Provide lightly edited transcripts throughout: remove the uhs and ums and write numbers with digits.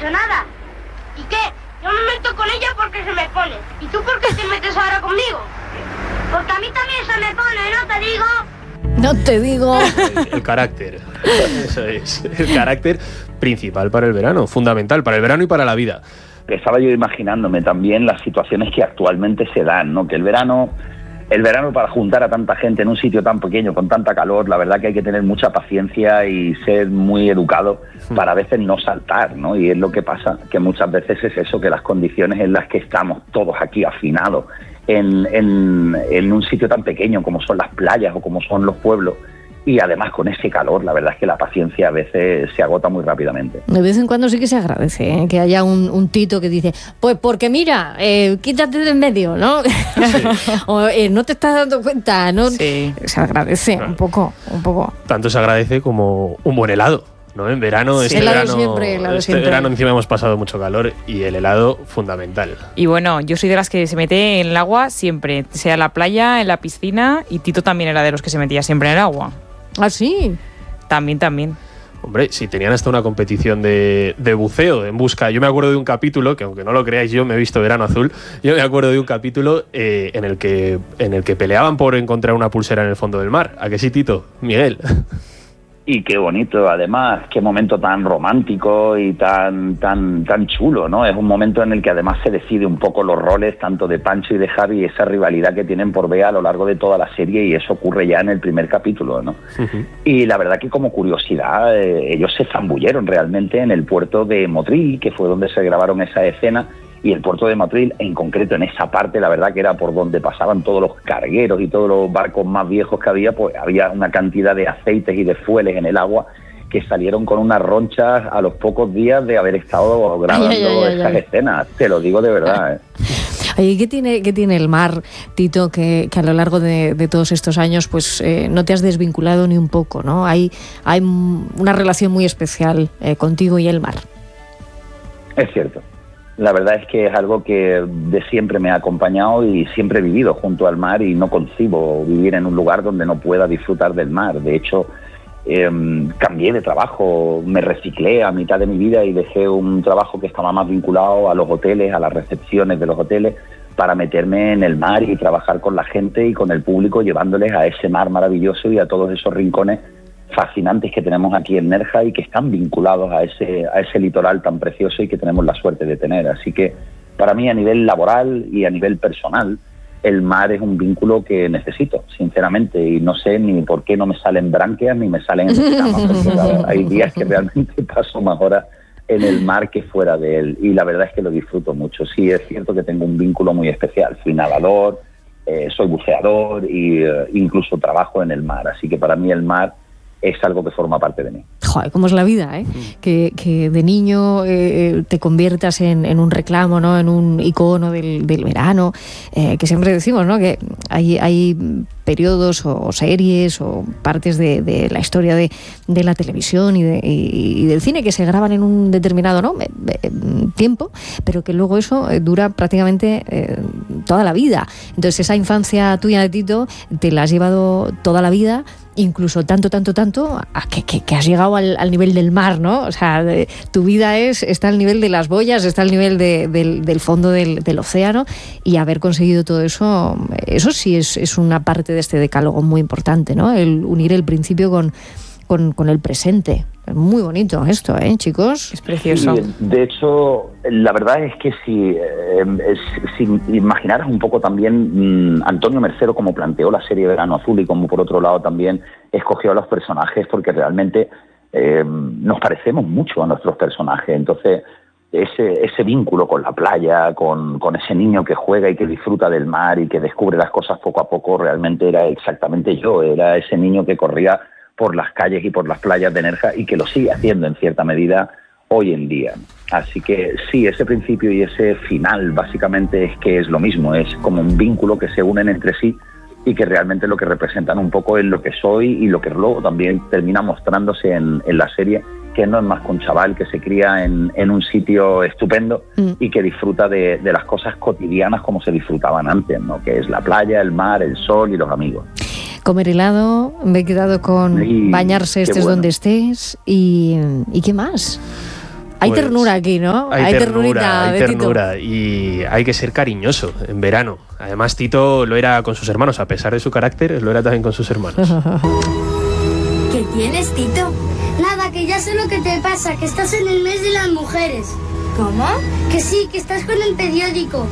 dicho nada. ¿Y qué? Yo me meto con ella porque se me pone. ¿Y tú por qué te metes ahora conmigo? Porque a mí también se me pone, ¿no te digo? No te digo. El carácter. Eso es. El carácter principal para el verano, fundamental para el verano y para la vida. Estaba yo imaginándome también las situaciones que actualmente se dan, ¿no? Que el verano para juntar a tanta gente en un sitio tan pequeño, con tanta calor, la verdad que hay que tener mucha paciencia y ser muy educado para a veces no saltar, ¿no? Y es lo que pasa, que muchas veces es eso, que las condiciones en las que estamos todos aquí hacinados en un sitio tan pequeño como son las playas o como son los pueblos, y además con ese calor, la verdad es que la paciencia a veces se agota muy rápidamente. De vez en cuando sí que se agradece, que haya un Tito que dice, pues porque mira, quítate de en medio, ¿no? Sí. O no te estás dando cuenta, ¿no? Sí. Se agradece un poco. Tanto se agradece como un buen helado, ¿no? En verano, sí. Este verano encima hemos pasado mucho calor y el helado fundamental. Y bueno, yo soy de las que se mete en el agua siempre, sea en la playa, en la piscina, y Tito también era de los que se metía siempre en el agua. ¿Ah, sí? También. Hombre, si tenían hasta una competición de buceo en busca. Yo me acuerdo de un capítulo, que aunque no lo creáis, yo me he visto Verano Azul. Yo me acuerdo de un capítulo en el que peleaban por encontrar una pulsera en el fondo del mar. ¿A qué sí, Tito? Miguel. Y qué bonito, además, qué momento tan romántico y tan chulo, ¿no? Es un momento en el que además se decide un poco los roles tanto de Pancho y de Javi, y esa rivalidad que tienen por Bea a lo largo de toda la serie, y eso ocurre ya en el primer capítulo, ¿no? Uh-huh. Y la verdad que como curiosidad, ellos se zambulleron realmente en el puerto de Motril, que fue donde se grabaron esa escena, y el puerto de Motril, en concreto en esa parte, la verdad que era por donde pasaban todos los cargueros y todos los barcos más viejos que había, pues había una cantidad de aceites y de fueles en el agua que salieron con unas ronchas a los pocos días de haber estado grabando esas escenas. Te lo digo de verdad, Oye, ¿qué tiene el mar, Tito, que a lo largo de todos estos años pues no te has desvinculado ni un poco, ¿no? Hay una relación muy especial contigo y el mar. Es cierto. La verdad es que es algo que de siempre me ha acompañado y siempre he vivido junto al mar, y no concibo vivir en un lugar donde no pueda disfrutar del mar. De hecho, cambié de trabajo, me reciclé a mitad de mi vida y dejé un trabajo que estaba más vinculado a los hoteles, a las recepciones de los hoteles, para meterme en el mar y trabajar con la gente y con el público, llevándoles a ese mar maravilloso y a todos esos rincones fascinantes que tenemos aquí en Nerja y que están vinculados a ese litoral tan precioso y que tenemos la suerte de tener. Así que para mí, a nivel laboral y a nivel personal, el mar es un vínculo que necesito, sinceramente, y no sé ni por qué no me salen branquias ni me salen escamas, porque hay días que realmente paso más horas en el mar que fuera de él, y la verdad es que lo disfruto mucho. Sí, es cierto que tengo un vínculo muy especial, fui nadador, soy buceador e incluso trabajo en el mar, así que para mí el mar es algo que forma parte de mí. Joder, cómo es la vida, ¿eh? Que de niño te conviertas en un reclamo, ¿no? En un icono del verano, que siempre decimos, ¿no? Que hay periodos o series o partes de la historia de la televisión y del cine que se graban en un determinado, ¿no? tiempo, pero que luego eso dura prácticamente toda la vida. Entonces esa infancia tuya de Tito te la has llevado toda la vida, incluso tanto a que has llegado al nivel del mar, ¿no? O sea, tu vida está al nivel de las boyas, está al nivel del fondo del océano, y haber conseguido todo eso sí es una parte de este decálogo muy importante, ¿no? El unir el principio con el presente. Es muy bonito esto, chicos? Es precioso. Sí, de hecho, la verdad es que si imaginaras un poco también Antonio Mercero como planteó la serie Verano Azul, y como por otro lado también escogió a los personajes, porque realmente nos parecemos mucho a nuestros personajes. Entonces, ese vínculo con la playa, con ese niño que juega y que disfruta del mar y que descubre las cosas poco a poco, realmente era exactamente yo. Era ese niño que corría por las calles y por las playas de Nerja, y que lo sigue haciendo en cierta medida hoy en día. Así que sí, ese principio y ese final básicamente es que es lo mismo, es como un vínculo que se unen entre sí y que realmente lo que representan un poco es lo que soy y lo que luego también termina mostrándose en la serie, que no es más que un chaval que se cría en un sitio estupendo y que disfruta de las cosas cotidianas como se disfrutaban antes, ¿no? Que es la playa, el mar, el sol y los amigos. Comer helado, me he quedado con bañarse estés donde estés, y ¿qué más? Hay Pues, ternura aquí, ¿no? Hay ternurita, hay de Tito. ternura y hay que ser cariñoso en verano. Además, Tito lo era con sus hermanos, a pesar de su carácter, lo era también con sus hermanos. ¿Qué tienes, Tito? Nada, que ya sé lo que te pasa, que estás en el mes de las mujeres. ¿Cómo? Que sí, que estás con el periódico.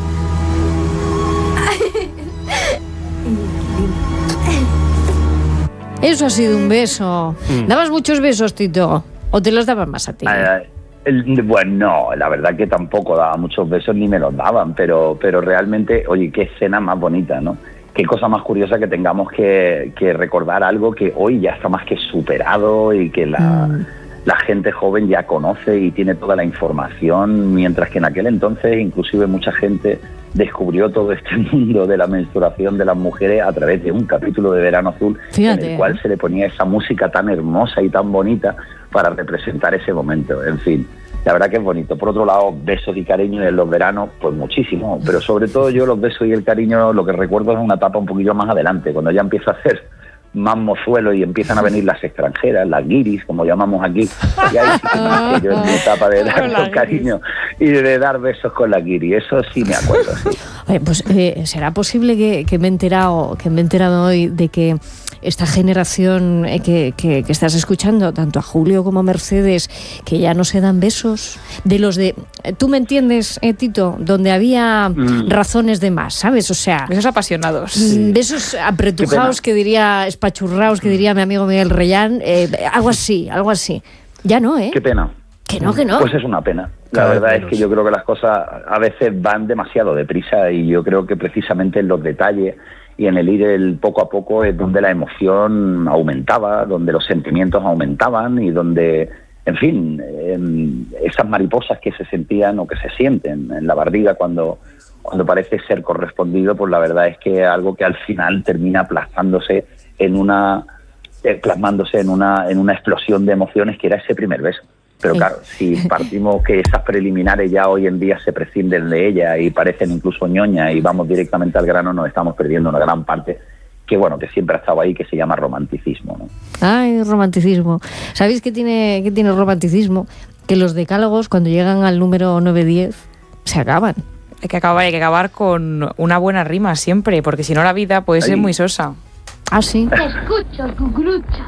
Eso ha sido un beso. ¿Dabas muchos besos, Tito? ¿O te los daban más a ti? Bueno, no, la verdad que tampoco daba muchos besos ni me los daban, pero realmente, oye, qué escena más bonita, ¿no? Qué cosa más curiosa que tengamos que recordar algo que hoy ya está más que superado y que la gente joven ya conoce y tiene toda la información, mientras que en aquel entonces inclusive mucha gente descubrió todo este mundo de la menstruación de las mujeres a través de un capítulo de Verano Azul. Fíjate, en el cual se le ponía esa música tan hermosa y tan bonita para representar ese momento. En fin, la verdad que es bonito. Por otro lado, besos y cariño en los veranos, pues muchísimo, pero sobre todo yo los besos y el cariño lo que recuerdo es una etapa un poquillo más adelante, cuando ya empieza a hacer más mozuelo y empiezan a venir las extranjeras, las guiris, como llamamos aquí, y ahí sí que me hice yo en mi etapa de dar cariño y de dar besos con la guiri, eso sí me acuerdo, sí. Oye, pues será posible que me he enterado hoy de que esta generación que estás escuchando, tanto a Julio como a Mercedes, que ya no se dan besos, de los de, tú me entiendes, Tito, donde había razones de más, ¿sabes? O sea, Besos apasionados. besos apretujados, que diría, espachurrados, que diría mi amigo Miguel Reyán, algo así. Ya no, ¿eh? Qué pena. Que no. Pues es una pena. La Cada vez verdad es menos. que yo creo que las cosas a veces van demasiado deprisa y yo creo que precisamente en los detalles y en el ir el poco a poco es donde la emoción aumentaba, donde los sentimientos aumentaban y donde, en fin, esas mariposas que se sentían o que se sienten en la barriga cuando parece ser correspondido, pues la verdad es que algo que al final termina plasmándose en una explosión de emociones que era ese primer beso. Pero claro, si partimos que esas preliminares ya hoy en día se prescinden de ellas y parecen incluso ñoñas y vamos directamente al grano, nos estamos perdiendo una gran parte que siempre ha estado ahí, que se llama romanticismo, ¿no? Ay, romanticismo. ¿Sabéis qué tiene el romanticismo? Que los decálogos, cuando llegan al número 9-10, se acaban. Hay que acabar con una buena rima siempre, porque si no la vida puede ser muy sosa. Ah, sí. Te escucho, cucurucha.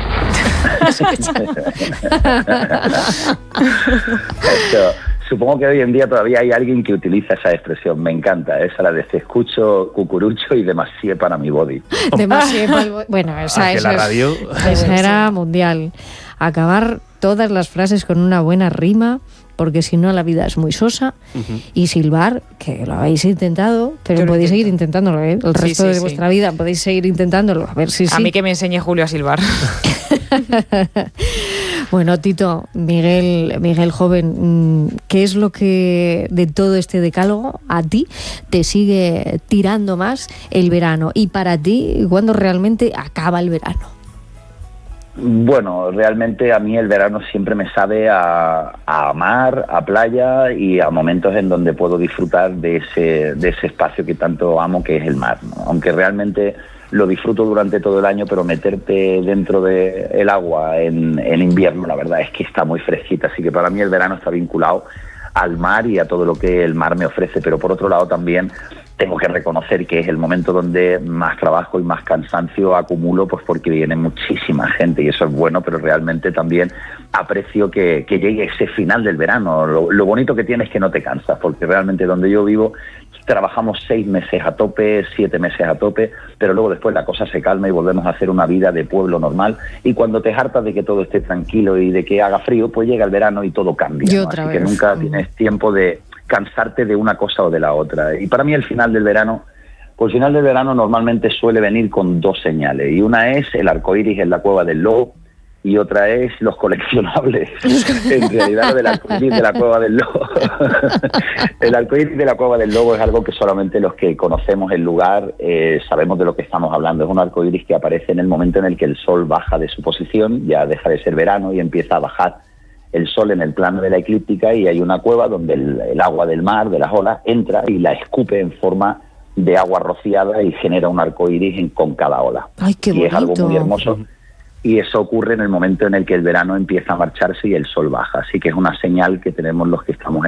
Supongo que hoy en día todavía hay alguien que utiliza esa expresión. Me encanta, esa la de te escucho, cucurucho y demasiado para mi body. Demasiado. Bueno, esa era mundial. Acabar todas las frases con una buena rima, porque si no la vida es muy sosa. Y silbar, que lo habéis intentado, pero podéis seguir intentándolo, ¿eh? El resto de vuestra vida podéis seguir intentándolo, a ver si sí. A mí que me enseñe Julio a silbar. Bueno, Tito, Miguel joven, ¿qué es lo que de todo este decálogo a ti te sigue tirando más el verano? Y para ti, ¿cuándo realmente acaba el verano? Bueno, realmente a mí el verano siempre me sabe a mar, a playa y a momentos en donde puedo disfrutar de ese espacio que tanto amo, que es el mar, ¿no? Aunque realmente lo disfruto durante todo el año, pero meterte dentro del agua en invierno, la verdad es que está muy fresquita. Así que para mí el verano está vinculado al mar y a todo lo que el mar me ofrece. Pero por otro lado también tengo que reconocer que es el momento donde más trabajo y más cansancio acumulo, pues porque viene muchísima gente y eso es bueno, pero realmente también aprecio que llegue ese final del verano. Lo bonito que tiene es que no te cansas, porque realmente donde yo vivo trabajamos 6 meses a tope, 7 meses a tope, pero luego después la cosa se calma y volvemos a hacer una vida de pueblo normal. Y cuando te hartas de que todo esté tranquilo y de que haga frío, pues llega el verano y todo cambia, ¿no? Así que nunca tienes tiempo de cansarte de una cosa o de la otra. Y para mí el final del verano normalmente suele venir con 2 señales. Y una es el arcoíris en la Cueva del Lobo y otra es los coleccionables. En realidad, lo del arcoíris de la Cueva del Lobo. El arcoíris de la Cueva del Lobo es algo que solamente los que conocemos el lugar sabemos de lo que estamos hablando. Es un arcoíris que aparece en el momento en el que el sol baja de su posición, ya deja de ser verano y empieza a bajar el sol en el plano de la eclíptica, y hay una cueva donde el agua del mar, de las olas, entra y la escupe en forma de agua rociada y genera un arcoíris con cada ola. ¡Ay, qué bonito! Y es algo muy hermoso. y eso ocurre en el momento en el que el verano empieza a marcharse y el sol baja. Así que es una señal que tenemos los que estamos